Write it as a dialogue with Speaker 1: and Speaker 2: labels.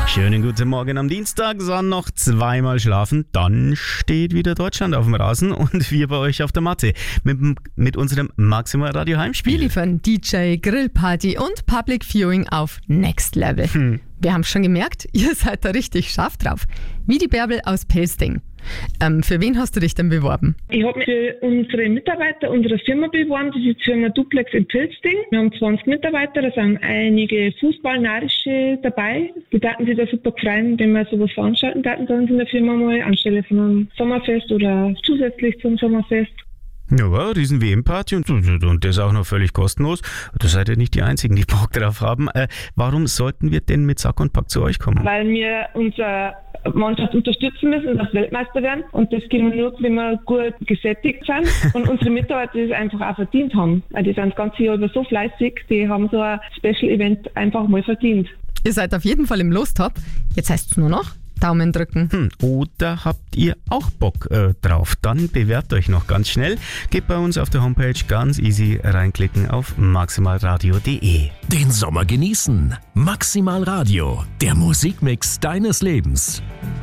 Speaker 1: Schönen guten Morgen am Dienstag, dann noch zweimal schlafen, dann steht wieder Deutschland auf dem Rasen und wir bei euch auf der Matte mit unserem Maximal Radio Heimspiel.
Speaker 2: Wir liefern DJ, Grillparty und Public Viewing auf Next Level. Wir haben schon gemerkt, ihr seid da richtig scharf drauf. Wie die Bärbel aus Pelsding. Für wen hast du dich denn beworben?
Speaker 3: Ich habe mich für unsere Mitarbeiter unserer Firma beworben. Das ist die Firma Duplex in Pelsding. Wir haben 20 Mitarbeiter, da sind einige Fußballnarische dabei. Die daten sich da super freuen, wenn wir sowas veranstalten daten bei uns in der Firma mal anstelle von einem Sommerfest oder zusätzlich zum Sommerfest.
Speaker 1: Ja, riesen WM-Party und das auch noch völlig kostenlos. Da seid ihr nicht die Einzigen, die Bock drauf haben. Warum sollten wir denn mit Sack und Pack zu euch kommen?
Speaker 3: Weil wir unsere Mannschaft unterstützen müssen, dass Weltmeister werden. Und das geht nur, wenn wir gut gesättigt sind und unsere Mitarbeiter das einfach auch verdient haben. Weil die sind das ganze Jahr über so fleißig, die haben so ein Special-Event einfach mal verdient.
Speaker 2: Ihr seid auf jeden Fall im Lostop. Jetzt heißt es nur noch Daumen drücken.
Speaker 1: Oder habt ihr auch Bock drauf? Dann bewerbt euch noch ganz schnell. Geht bei uns auf der Homepage ganz easy reinklicken auf maximalradio.de.
Speaker 4: Den Sommer genießen. Maximal Radio, der Musikmix deines Lebens.